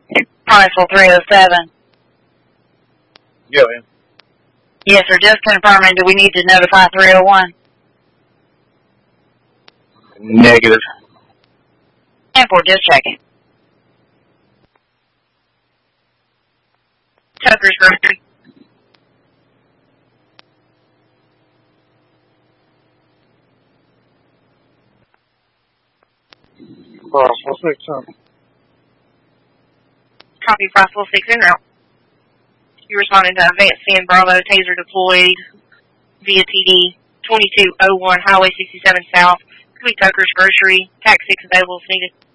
Priceable 307. Yeah, man. Yes, sir. Just confirming. Do we need to notify 301? Negative. And for just checking. Tucker's Grocery. Priceable 600. Copy Priceable 6 en route. You responded to Advanced 10 Bravo, taser deployed via TD 2201 Highway 67 South. Could be Tucker's Grocery. TAC 6 available if needed.